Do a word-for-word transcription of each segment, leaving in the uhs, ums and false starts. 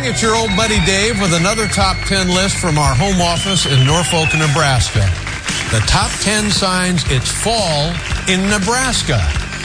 it's your old buddy Dave with another top ten list from our home office in Norfolk, Nebraska. The top ten signs it's fall in Nebraska.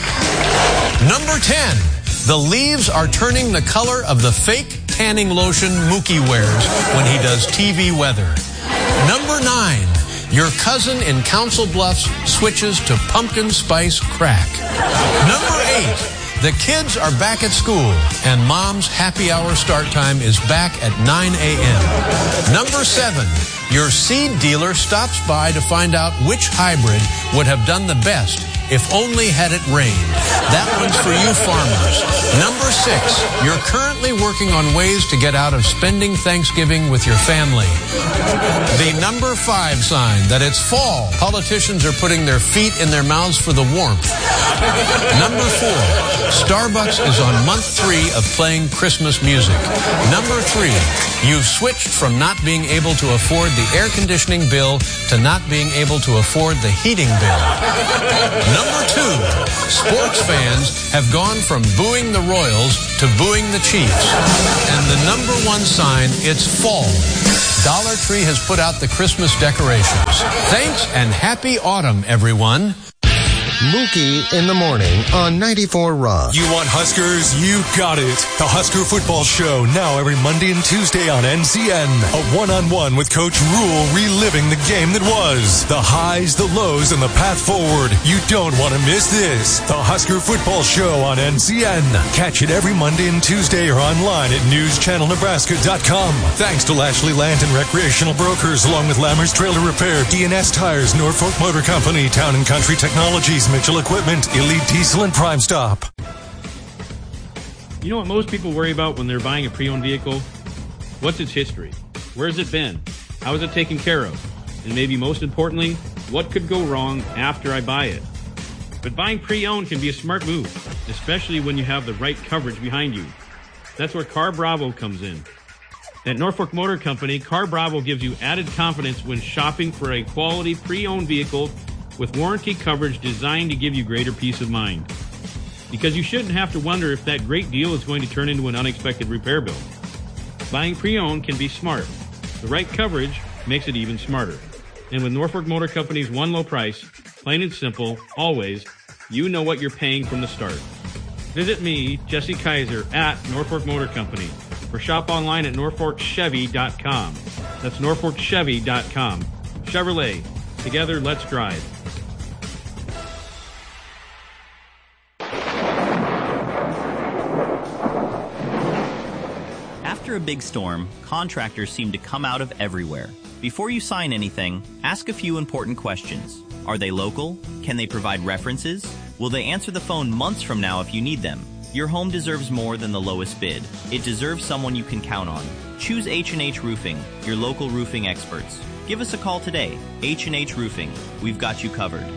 Number ten, the leaves are turning the color of the fake tanning lotion Mookie wears when he does T V weather. Number nine, your cousin in Council Bluffs switches to pumpkin spice crack. Number eight, the kids are back at school and mom's happy hour start time is back at nine a.m. Number seven, your seed dealer stops by to find out which hybrid would have done the best if only had it rained. That one's for you farmers. Number six, you're currently working on ways to get out of spending Thanksgiving with your family. The number five sign that it's fall. Politicians are putting their feet in their mouths for the warmth. Number four, Starbucks is on month three of playing Christmas music. Number three, you've switched from not being able to afford the air conditioning bill to not being able to afford the heating bill. Number two, sports fans have gone from booing the Royals to booing the Chiefs. And the number one sign, it's fall. Dollar Tree has put out the Christmas decorations. Thanks and happy autumn, everyone. Mookie in the morning on ninety-four Rock. You want Huskers? You got it. The Husker Football Show, now every Monday and Tuesday on N C N. A one-on-one with Coach Rule, reliving the game that was. The highs, the lows, and the path forward. You don't want to miss this. The Husker Football Show on N C N. Catch it every Monday and Tuesday or online at news channel nebraska dot com. Thanks to Lashley Land and Recreational Brokers, along with Lammers Trailer Repair, D and S Tires, Norfolk Motor Company, Town and Country Technologies, Mitchell Equipment, Elite Diesel, and Prime Stop. You know what most people worry about when they're buying a pre-owned vehicle? What's its history? Where's it been? How is it taken care of? And maybe most importantly, what could go wrong after I buy it? But buying pre-owned can be a smart move, especially when you have the right coverage behind you. That's where Car Bravo comes in. At Norfolk Motor Company, Car Bravo gives you added confidence when shopping for a quality pre-owned vehicle with warranty coverage designed to give you greater peace of mind. Because you shouldn't have to wonder if that great deal is going to turn into an unexpected repair bill. Buying pre-owned can be smart. The right coverage makes it even smarter. And with Norfolk Motor Company's one low price, plain and simple, always, you know what you're paying from the start. Visit me, Jesse Kaiser, at Norfolk Motor Company, or shop online at norfolk chevy dot com. That's norfolk chevy dot com. Chevrolet. Together, let's drive. After a big storm, contractors seem to come out of everywhere. Before you sign anything, ask a few important questions. Are they local? Can they provide references? Will they answer the phone months from now if you need them? Your home deserves more than the lowest bid. It deserves someone you can count on. Choose H and H Roofing, your local roofing experts. Give us a call today. H and H Roofing. We've got you covered.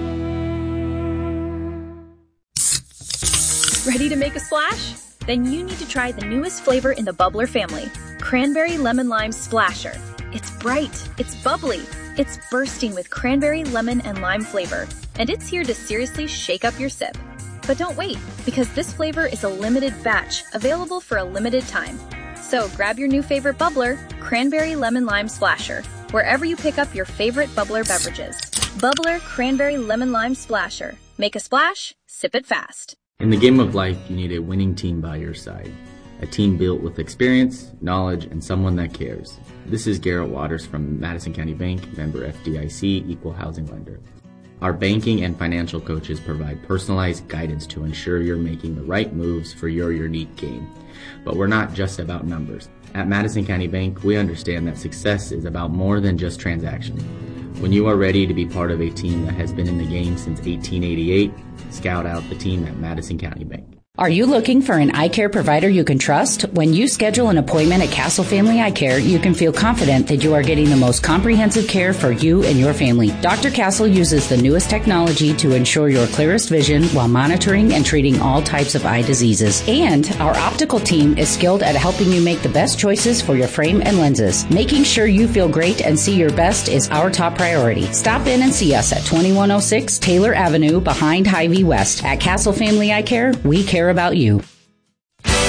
Ready to make a splash? Then you need to try the newest flavor in the Bubbler family, Cranberry Lemon Lime Splasher. It's bright, it's bubbly, it's bursting with cranberry, lemon, and lime flavor, and it's here to seriously shake up your sip. But don't wait, because this flavor is a limited batch, available for a limited time. So grab your new favorite bubbler, Cranberry Lemon Lime Splasher, wherever you pick up your favorite bubbler beverages. Bubbler Cranberry Lemon Lime Splasher. Make a splash, sip it fast. In the game of life, you need a winning team by your side. A team built with experience, knowledge, and someone that cares. This is Garrett Waters from Madison County Bank, member F D I C, equal housing lender. Our banking and financial coaches provide personalized guidance to ensure you're making the right moves for your unique game. But we're not just about numbers. At Madison County Bank, we understand that success is about more than just transactions. When you are ready to be part of a team that has been in the game since eighteen eighty-eight, scout out the team at Madison County Bank. Are you looking for an eye care provider you can trust? When you schedule an appointment at Castle Family Eye Care, you can feel confident that you are getting the most comprehensive care for you and your family. Doctor Castle uses the newest technology to ensure your clearest vision while monitoring and treating all types of eye diseases. And our optical team is skilled at helping you make the best choices for your frame and lenses. Making sure you feel great and see your best is our top priority. Stop in and see us at twenty-one oh six Taylor Avenue behind Hy-Vee West. At Castle Family Eye Care, we care about you.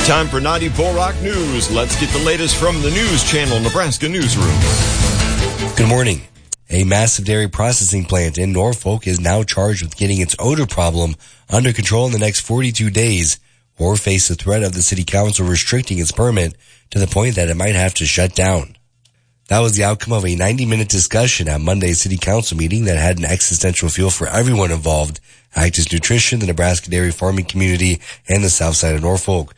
Time for ninety-four Rock News. Let's get the latest from the News Channel Nebraska Newsroom. Good morning. A massive dairy processing plant in Norfolk is now charged with getting its odor problem under control in the next forty-two days, or face the threat of the city council restricting its permit to the point that it might have to shut down. That was the outcome of a ninety-minute discussion at Monday's city council meeting that had an existential feel for everyone involved: Actis Nutrition, the Nebraska dairy farming community, and the south side of Norfolk.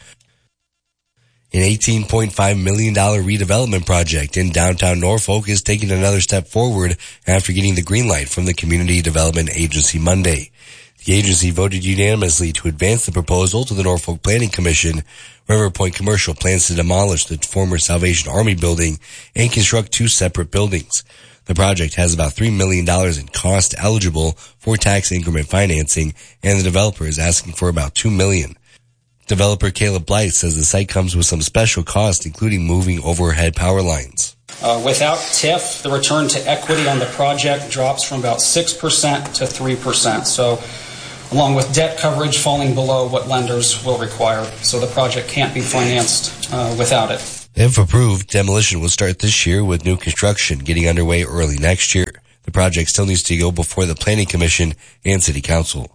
An eighteen point five million dollars redevelopment project in downtown Norfolk is taking another step forward after getting the green light from the Community Development Agency Monday. The agency voted unanimously to advance the proposal to the Norfolk Planning Commission. River Point Commercial plans to demolish the former Salvation Army building and construct two separate buildings. The project has about three million dollars in cost eligible for tax increment financing, and the developer is asking for about two million dollars. Developer Caleb Blight says the site comes with some special costs, including moving overhead power lines. Uh, without T I F, the return to equity on the project drops from about six percent to three percent. So, along with debt coverage falling below what lenders will require. So the project can't be financed uh, without it. If approved, demolition will start this year with new construction getting underway early next year. The project still needs to go before the Planning Commission and City Council.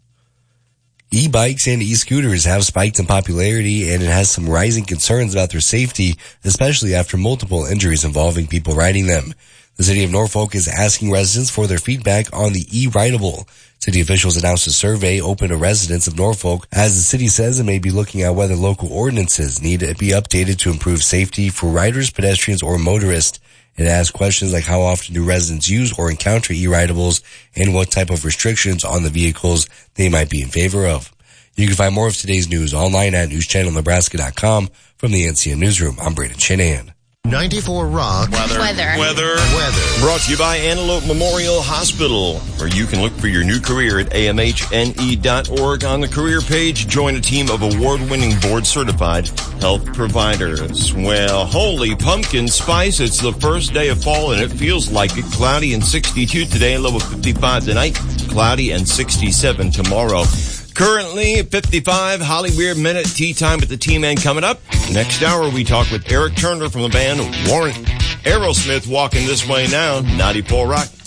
E-bikes and e-scooters have spiked in popularity, and it has some rising concerns about their safety, especially after multiple injuries involving people riding them. The city of Norfolk is asking residents for their feedback on the e-rideable. City officials announced a survey open to residents of Norfolk, as the city says it may be looking at whether local ordinances need to be updated to improve safety for riders, pedestrians, or motorists. It asks questions like how often do residents use or encounter e-ridables, and what type of restrictions on the vehicles they might be in favor of. You can find more of today's news online at news channel nebraska dot com. From the N C M Newsroom, I'm Braden Shanahan. ninety-four Rock. Weather. Weather. Weather. Weather. Brought to you by Antelope Memorial Hospital, where you can look for your new career at A M H N E dot org. On the career page, join a team of award-winning board-certified health providers. Well, holy pumpkin spice, it's the first day of fall, and it feels like it. Cloudy and sixty-two today, low of fifty-five tonight, cloudy and sixty-seven tomorrow. Currently, fifty-five, Holly Weird Minute, tea time with the T-Man coming up. Next hour, we talk with Eric Turner from the band Warrant. Aerosmith walking this way now, ninety-four Rock.